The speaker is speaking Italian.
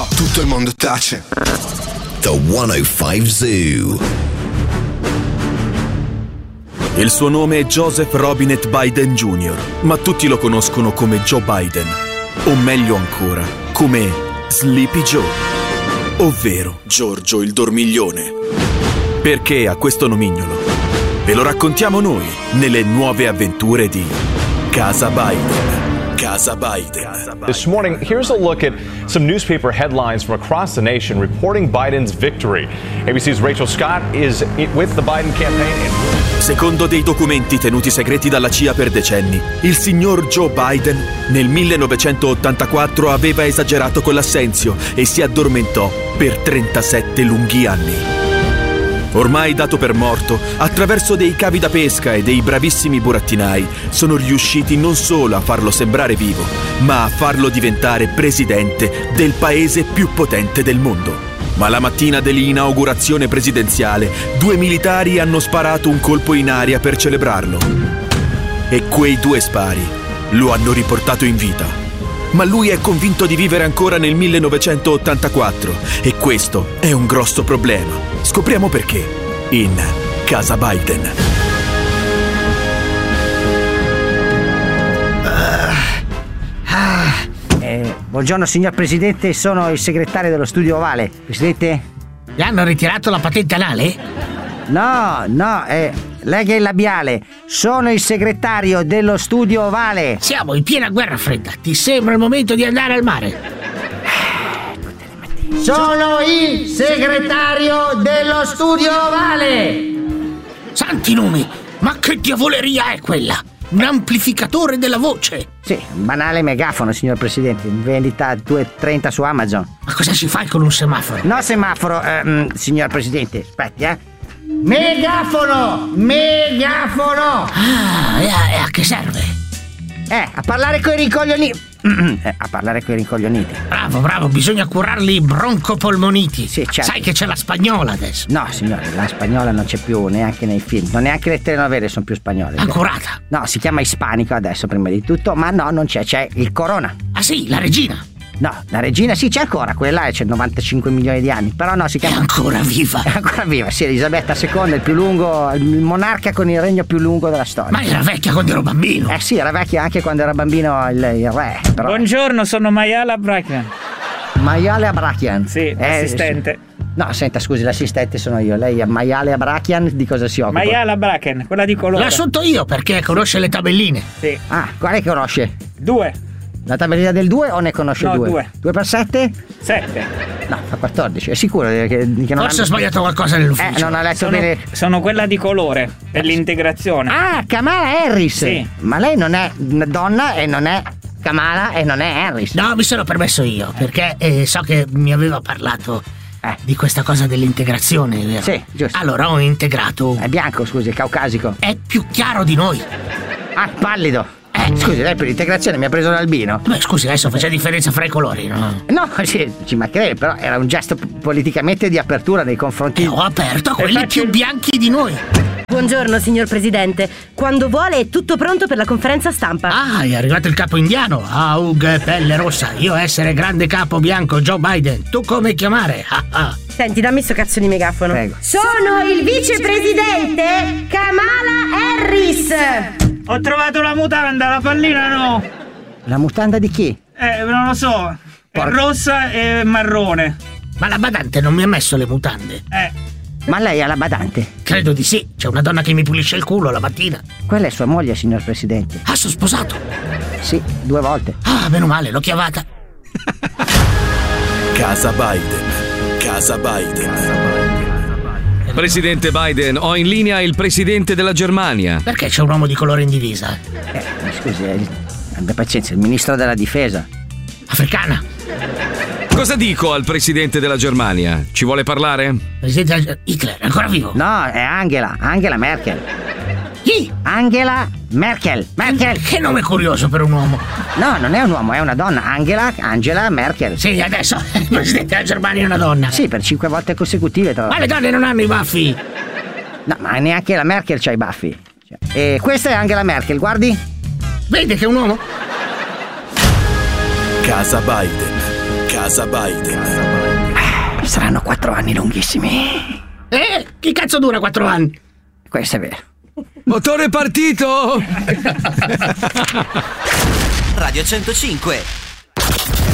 Tutto il mondo tace. The 105 Zoo. Il suo nome è Joseph Robinette Biden Jr., ma tutti lo conoscono come Joe Biden, o meglio ancora, come Sleepy Joe, ovvero Giorgio il Dormiglione. Perché ha questo nomignolo? Ve lo raccontiamo noi nelle nuove avventure di Casa Biden. Casa Biden. This morning, here's a look at some newspaper headlines from across the nation reporting Biden's victory. ABC's Rachel Scott is with the Biden campaign. Secondo dei documenti tenuti segreti dalla CIA per decenni, il signor Joe Biden nel 1984 aveva esagerato con l'assenzio e si addormentò per 37 lunghi anni. Ormai dato per morto, attraverso dei cavi da pesca e dei bravissimi burattinai, sono riusciti non solo a farlo sembrare vivo, ma a farlo diventare presidente del paese più potente del mondo. Ma la mattina dell'inaugurazione presidenziale, 2 militari hanno sparato un colpo in aria per celebrarlo. E quei 2 spari lo hanno riportato in vita. Ma lui è convinto di vivere ancora nel 1984 e questo è un grosso problema. Scopriamo perché in Casa Biden. Buongiorno signor Presidente, sono il segretario dello studio ovale. Presidente? Gli hanno ritirato la patente anale? No, lei che è il labiale. Sono il segretario dello studio ovale. Siamo in piena guerra fredda. Ti sembra il momento di andare al mare? Sono il segretario dello studio ovale. Santi numi, ma che diavoleria è quella? Un amplificatore della voce? Sì, un banale megafono, signor Presidente. In vendita a 2,30 su Amazon. Ma cosa si fa con un semaforo? No semaforo, signor Presidente. Aspetti, Megafono! Megafono! E a che serve? A parlare coi rincoglioniti. A parlare coi rincoglioniti. Bravo, bisogna curarli i broncopolmoniti. Sì, certo. Sai che c'è la spagnola adesso? No, signore, la spagnola non c'è più neanche nei film. Non neanche le telenovele sono più spagnole. L'ha curata? No, si chiama ispanico adesso prima di tutto. Ma no, non c'è il Corona. Ah sì, la regina? No, la regina sì, c'è ancora, quella c'è 95 milioni di anni, però no, si chiama... È ancora viva? È ancora viva, sì, Elisabetta II, il più lungo, il monarca con il regno più lungo della storia. Ma era vecchia quando ero bambino? Sì, era vecchia anche quando era bambino il re, però... Buongiorno, sono Mayala Brachian. Mayale Abrachian? Sì, assistente. No, senta, scusi, l'assistente sono io. Lei è Mayale Abrachian, di cosa si occupa? Mayala Brachian, quella di colore. L'assunto io, perché conosce le tabelline. Sì. Ah, quale conosce? 2. La tabellina del 2 o ne conosce 2? 2. 2 per 7? 7. No, fa 14. È sicuro che non Forse ho sbagliato qualcosa nell'ufficio. Non ha letto bene. Sono quella di colore, per l'integrazione. Ah, Kamala Harris. Sì. Ma lei non è una donna e non è Kamala e non è Harris. No, mi sono permesso io, perché so che mi aveva parlato di questa cosa dell'integrazione, vero? Sì, giusto. Allora ho integrato. È bianco, scusi, è caucasico. È più chiaro di noi. Ah, pallido. Scusi, lei per l'integrazione mi ha preso l'albino. Beh, scusi, adesso faccia differenza fra i colori, no? No, sì, ci mancherebbe, però era un gesto politicamente di apertura nei confronti. Ho aperto a quelli più bianchi di noi. Buongiorno, signor Presidente. Quando vuole è tutto pronto per la conferenza stampa. Ah, è arrivato il capo indiano. Aug, pelle rossa. Io essere grande capo bianco, Joe Biden. Tu come chiamare? Senti, dammi sto cazzo di megafono. Prego. Sono il vicepresidente Kamala Harris. Ho trovato la mutanda, la pallina no. La mutanda di chi? Non lo so. È rossa e marrone. Ma la badante non mi ha messo le mutande. Ma lei ha la badante? Credo di sì. C'è una donna che mi pulisce il culo la mattina. Quella è sua moglie, signor Presidente. Ah, sono sposato? Sì, 2 volte. Ah, meno male, l'ho chiavata. Casa Biden. Casa Biden. Presidente Biden, ho in linea il presidente della Germania. Perché c'è un uomo di colore in divisa? Scusi, abbia pazienza, il ministro della difesa. Africana. Cosa dico al presidente della Germania? Ci vuole parlare? Presidente Hitler, è ancora vivo? No, è Angela Merkel. Chi? Angela Merkel. Che nome curioso per un uomo. No, non è un uomo, è una donna. Angela Merkel. Sì, adesso il presidente della Germania è una donna. Sì, per 5 volte consecutive. Ma le donne non hanno i baffi. No, ma neanche la Merkel c'ha i baffi. E questa è Angela Merkel, guardi. Vede che è un uomo? Casa Biden. Casa Biden. Saranno 4 anni lunghissimi. Chi cazzo dura 4 anni? Questo è vero. Motore partito! Radio 105.